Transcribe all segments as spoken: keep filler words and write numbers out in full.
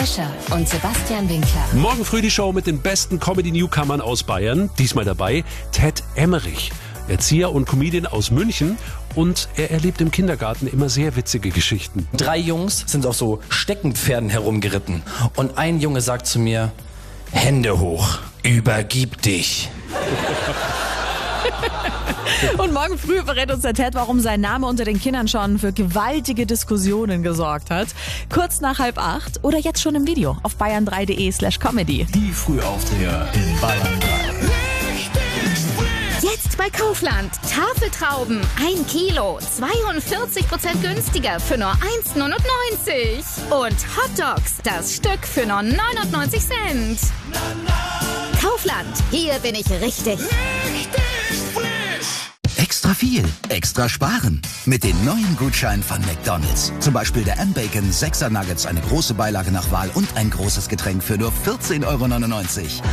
Escher und Sebastian Winkler. Morgen früh die Show mit den besten Comedy-Newcomern aus Bayern. Diesmal dabei Ted Emmerich, Erzieher und Comedian aus München. Und er erlebt im Kindergarten immer sehr witzige Geschichten. Drei Jungs sind auf so Steckenpferden herumgeritten. Und ein Junge sagt zu mir, Hände hoch, übergib dich. Und morgen früh verrät uns der Ted, warum sein Name unter den Kindern schon für gewaltige Diskussionen gesorgt hat. Kurz nach halb acht oder jetzt schon im Video auf bayern drei punkt de slash comedy. Die Frühaufsteher in Bayern drei. Jetzt bei Kaufland. Tafeltrauben, ein Kilo, zweiundvierzig Prozent günstiger für nur eins neunundneunzig. Und Hotdogs, das Stück für nur neunundneunzig Cent. Kaufland, hier bin ich richtig. Extra viel, extra sparen. Mit den neuen Gutscheinen von McDonald's. Zum Beispiel der M-Bacon sechser Nuggets, eine große Beilage nach Wahl und ein großes Getränk für nur vierzehn Euro neunundneunzig.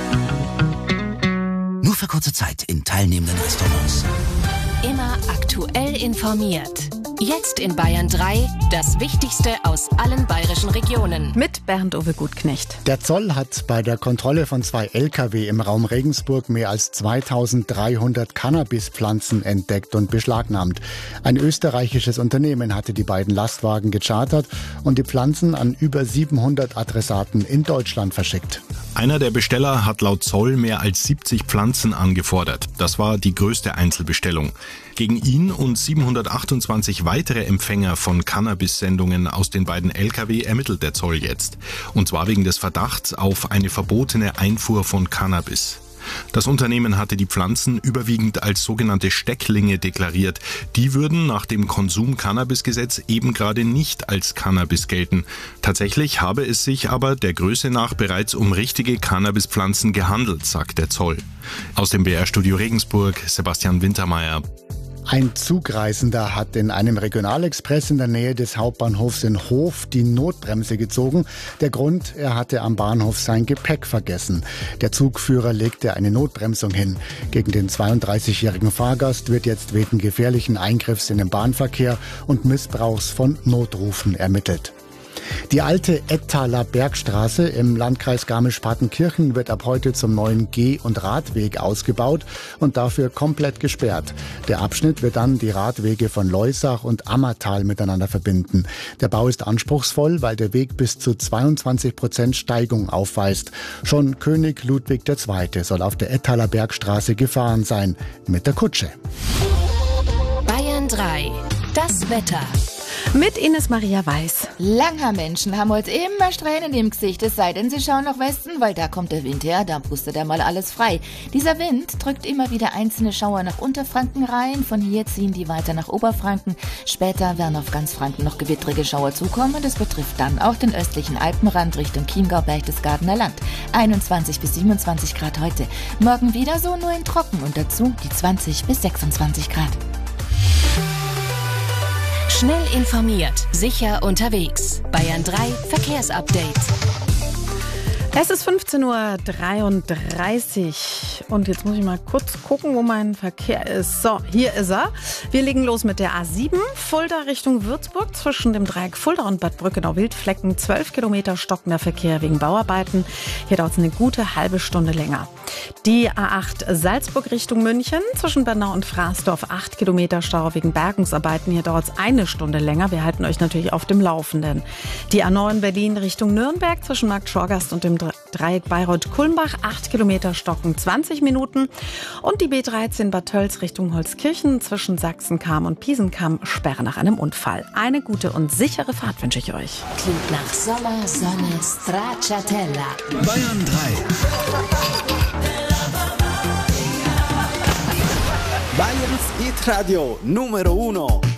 Nur für kurze Zeit in teilnehmenden Restaurants. Immer aktuell informiert. Jetzt in Bayern drei, das Wichtigste aus allen bayerischen Regionen. Mit Bernd-Uwe Gutknecht. Der Zoll hat bei der Kontrolle von zwei L K W im Raum Regensburg mehr als zweitausenddreihundert Cannabispflanzen entdeckt und beschlagnahmt. Ein österreichisches Unternehmen hatte die beiden Lastwagen gechartert und die Pflanzen an über siebenhundert Adressaten in Deutschland verschickt. Einer der Besteller hat laut Zoll mehr als siebzig Pflanzen angefordert. Das war die größte Einzelbestellung. Gegen ihn und siebenhundertachtundzwanzig weitere Empfänger von Cannabis-Sendungen aus den beiden L K W ermittelt der Zoll jetzt. Und zwar wegen des Verdachts auf eine verbotene Einfuhr von Cannabis. Das Unternehmen hatte die Pflanzen überwiegend als sogenannte Stecklinge deklariert. Die würden nach dem Konsum-Cannabis-Gesetz eben gerade nicht als Cannabis gelten. Tatsächlich habe es sich aber der Größe nach bereits um richtige Cannabispflanzen gehandelt, sagt der Zoll. Aus dem B R-Studio Regensburg, Sebastian Wintermeyer. Ein Zugreisender hat in einem Regionalexpress in der Nähe des Hauptbahnhofs in Hof die Notbremse gezogen. Der Grund, er hatte am Bahnhof sein Gepäck vergessen. Der Zugführer legte eine Notbremsung hin. Gegen den zweiunddreißigjährigen Fahrgast wird jetzt wegen gefährlichen Eingriffs in den Bahnverkehr und Missbrauchs von Notrufen ermittelt. Die alte Ettaler Bergstraße im Landkreis Garmisch-Partenkirchen wird ab heute zum neuen Geh- und Radweg ausgebaut und dafür komplett gesperrt. Der Abschnitt wird dann die Radwege von Leusach und Ammertal miteinander verbinden. Der Bau ist anspruchsvoll, weil der Weg bis zu zweiundzwanzig Prozent Steigung aufweist. Schon König Ludwig der Zweite soll auf der Ettaler Bergstraße gefahren sein, mit der Kutsche. Bayern drei, das Wetter. Mit Ines Maria Weiß. Langhaar-Menschen haben heute immer Strähnen im Gesicht, es sei denn, sie schauen nach Westen, weil da kommt der Wind her, da pustet er mal alles frei. Dieser Wind drückt immer wieder einzelne Schauer nach Unterfranken rein, von hier ziehen die weiter nach Oberfranken. Später werden auf ganz Franken noch gewittrige Schauer zukommen, das betrifft dann auch den östlichen Alpenrand Richtung Chiemgau, Berchtesgadener Land. einundzwanzig bis siebenundzwanzig Grad heute. Morgen wieder so, nur in trocken und dazu die zwanzig bis sechsundzwanzig Grad. Schnell informiert, sicher unterwegs. Bayern drei Verkehrsupdate. Es ist fünfzehn Uhr dreiunddreißig und jetzt muss ich mal kurz gucken, wo mein Verkehr ist. So, hier ist er. Wir legen los mit der A sieben, Fulda Richtung Würzburg, zwischen dem Dreieck Fulda und Bad Brückenau-Wildflecken. zwölf Kilometer stockender Verkehr wegen Bauarbeiten. Hier dauert es eine gute halbe Stunde länger. Die A acht Salzburg Richtung München, zwischen Bernau und Fraßdorf, acht Kilometer Stau wegen Bergungsarbeiten. Hier dauert es eine Stunde länger. Wir halten euch natürlich auf dem Laufenden. Die A neun Berlin Richtung Nürnberg, zwischen Markt Schorgast und dem Dreieck Bayreuth-Kulmbach, acht Kilometer stocken, zwanzig Minuten. Und die B dreizehn Bad Tölz Richtung Holzkirchen, zwischen Sachsen-Kam und Piesenkamm, Sperre nach einem Unfall. Eine gute und sichere Fahrt wünsche ich euch. Klingt nach Sommer, Sonne, Stracciatella. Bayern drei. Bayerns Hit Radio Numero Uno.